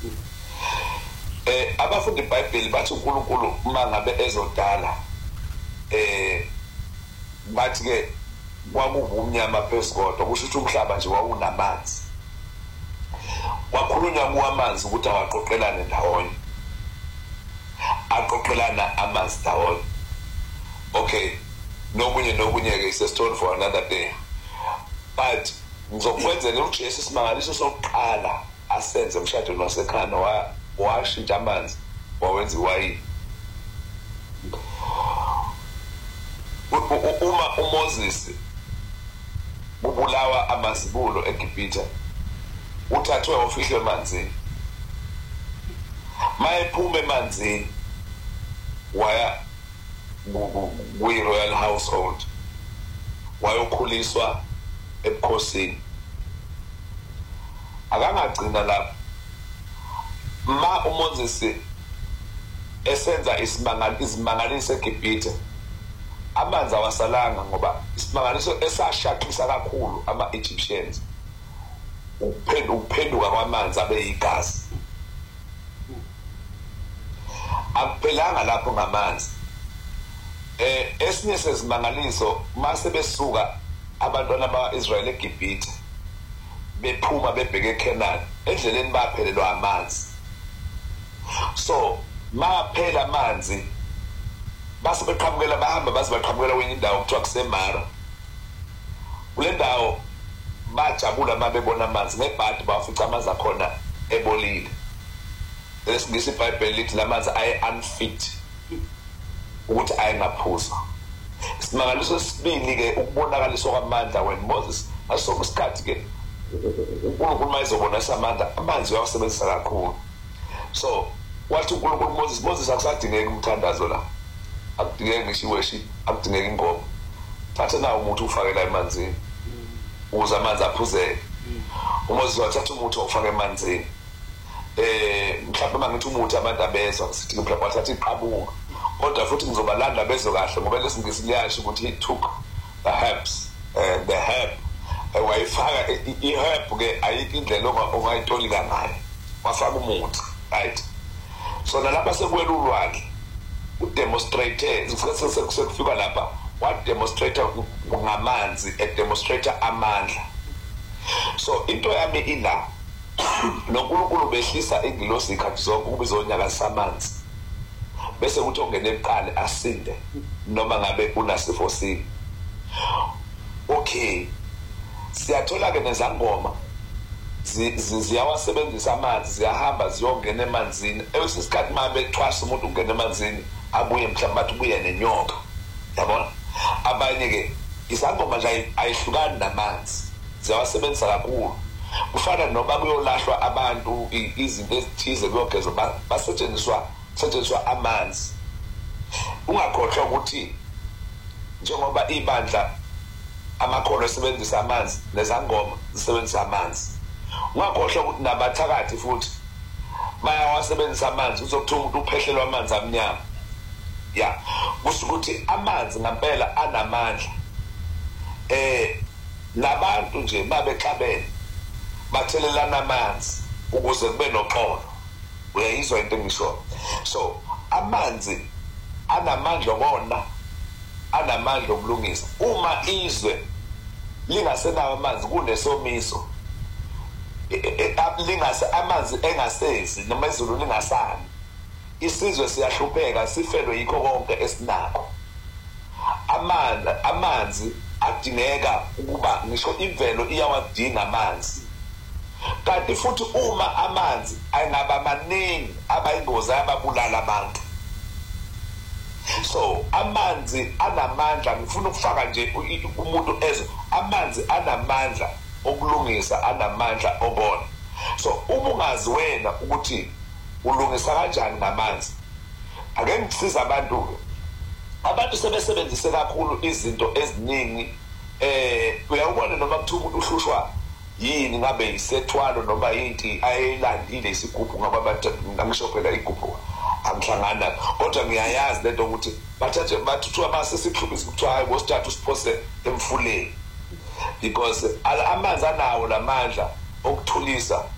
Abafundi iBhayibheli bathi uNkulunkulu mangabe ezodala bathi ke kwakuvumnyama phezu kodwa kusho ukuthi umhlaba nje wawunamanzi kwakhulunywa kuwamanzi ukuthi awaqoqelane ndawonye aqoqelana amanzi ndawonye. Okay, nokunye ke is a story for another day, but ngizokwenzela uJesu isimangaliso sokuqala asenze emshadweni waseKhana washintsha amanzi wawenza iwayini. Uma uMoses ubulawa amazibulo eGibhithe uthathwe ofihlwe emanzini, mayephuma emanzini waya kwi-royal household wayokhuliswa ebukhosini. Akangagcina lapho, ma uMoses esenza izimangaliso eGibhithe amanzi awasalanga ngoba isimangaliso esashaqisa kakhulu ama-Egyptians ukuphenduka kwamanzi abe yigazi. Akuphelanga lapho ngamanzi. Esinye sezimangaliso mase besuka abantwana bakwa-Israyeli eGibhithe bephuma bebheke eKhanani endleleni baphelelwa amanzi. So maphela amanzi base beqhamukela bahamba base baqhamukela kwenye indawo kuthiwa kuseMara. Kule ndawo bajabula mabebona amanzi ngebhadi bafica amanzi akhona ebolile. Lesingisi iBhayibheli lithi lamanzi aye unfit ukuthi ayengaphuza. Isimangaliso sesibili ke ukubonakaliswa kwamandla weMoses asoko isikhathi ke uNkulunkulu mayezobona samandla amanzi uyawasebenzisa kakhulu. So wathi uNkulunkulu Moses akusadingeki umthandazo la, akudingeki ngisho iworship, akudingeki ingoma, thatha nawo umuntu ufake la emanzini ukuze amanzi aphuzeke. uMoses wathatha umuthi ufake emanzini, mhlawumbe mangithi umuthi abantu abezwa sithi mhlawumbe wathatha iqabunga, kodwa futhi ngizobalanda bezwe kahle ngoba lesingisi liyasho ukuthi he took the herbs, the herb wayifaka iherb ke ayikho indlela ongayitolika ngayo, wafaka umuthi, right? So nalapha sekuwela ulwandle udemonstrate sekufika lapha wademonstrate ngamanzi edemonstrate amandla. So into yami ila noNkulunkulu behlisa ingilosi ikhathi zonke ukuba izonyakazisa amanzi bese kuthi ongene ebuqale asinde noma ngabe unasifo sini. Okay, siyathola ke nezangoma ziyawasebenzisa amanzi, ziyahamba ziyongena emanzini. Esikhathi mabe thwasa umuntu ungena emanzini abuye mhlawumbe bathi ubuye nenyoka, yabona. Abanye ke izangoma nje ayihlukani namanzi, ziyawasebenzisa kakhulu. Kufana noma kuyolahlwa abantu izinto ezithize kuyogezwa basetshenziswa amanzi. Ungakhohlwa ukuthi njengoba ibandla amakhono esebenzisa amanzi nezangoma zisebenzisa amanzi, ungakhohlwa ukuthi nabathakathi futhi bayawasebenzisa amanzi. Uzokuthiwa umuntu uphehlelwa amanzi amnyama, ya kusho ukuthi amanzi ngempela anamandla. Labantu nje babexabene bathelelana amanzi ukuze kube noxolo, uyayizwa into engisho. So amanzi anamandla wona, anamandla okulungisa. Uma izwe lingasenawo amanzi kunesomiso, amanzi engasezi noma izulu lingasani, isizwe siyahlupheka sifelwe yikho konke esinakho. Amanzi adingeka ukuba ngisho imvelo iyawadinga amanzi. Kanti futhi uma amanzi ayingaba maningi abayingozi ababulala abantu. So amanzi anamandla, ngifuna ukufaka nje umuntu ezwe amanzi anamandla okulungisa, anamandla obona. So uma ungazi wena ukuthi ulungisa kanjani ngamanzi, ake ngisiza abantu sebesebenzise kakhulu izinto eziningi. Uyabona noma kuthi umuntu uhlushwa yini, ngabe isethwalo noma yinti ayilandile isigubhu, ngaba abantu ngisho phela igubhu angihlangana, kodwa ngiyayazi lento ukuthi bathuthuka masesihlubisa kuthiwa hayi bosithathu siphose emfuleni, because amanzi anawo lamandla okuthulisa